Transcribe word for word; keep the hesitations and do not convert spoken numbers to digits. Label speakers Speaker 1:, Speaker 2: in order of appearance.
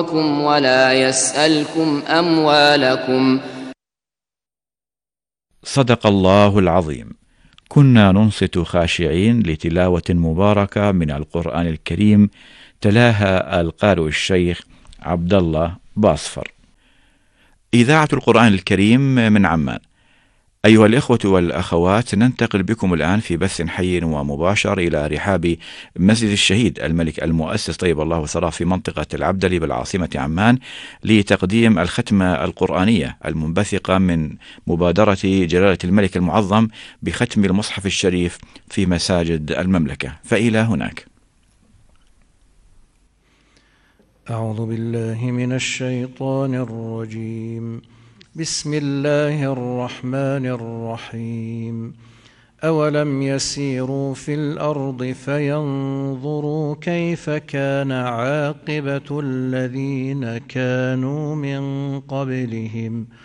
Speaker 1: ولا يسألكم أموالكم.
Speaker 2: صدق الله العظيم. كنا ننصت خاشعين لتلاوة مباركة من القرآن الكريم تلاها القارئ الشيخ عبد الله باصفر. إذاعة القرآن الكريم من عمان. أيها الإخوة والأخوات، ننتقل بكم الآن في بث حي ومباشر إلى رحاب مسجد الشهيد الملك المؤسس طيب الله ثراه في منطقة العبدلي بالعاصمة عمان لتقديم الختمة القرآنية المنبثقة من مبادرة جلالة الملك المعظم بختم المصحف الشريف في مساجد المملكة. فإلى هناك.
Speaker 3: أعوذ بالله من الشيطان الرجيم. بسم الله الرحمن الرحيم. أولم يسيروا في الأرض فينظروا كيف كان عاقبة الذين كانوا من قبلهم